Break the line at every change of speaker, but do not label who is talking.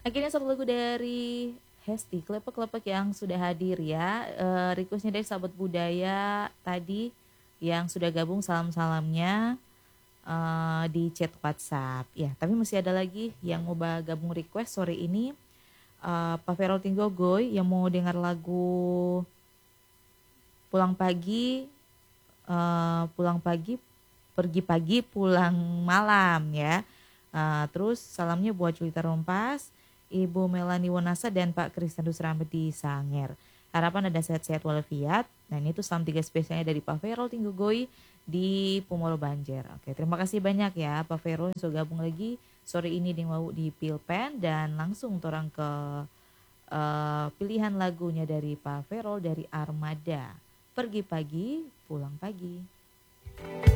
Akhirnya satu lagu dari Hesti, kelepek-kelepek yang sudah hadir ya. Requestnya dari sahabat budaya tadi yang sudah gabung salam-salamnya di chat WhatsApp. Ya, tapi masih ada lagi yang mau gabung request sore ini. Pak Vero Tinggogoy yang mau dengar lagu pulang pagi, pulang pagi, pergi pagi, pulang malam ya. Terus salamnya buat Julita Rompas, Ibu Melani Wonasa dan Pak Kristen Dusrambe di Sanger. Harapan ada sehat-sehat walafiat. Dan itu salam 3 spesialnya dari Pak Vero Tinggogoy di Pumoro Banjar. Oke, terima kasih banyak ya Pak Vero yang sudah gabung lagi sore ini di Pilpen, dan langsung orang ke pilihan lagunya dari Pak Vero dari Armada. Pergi pagi, pulang pagi.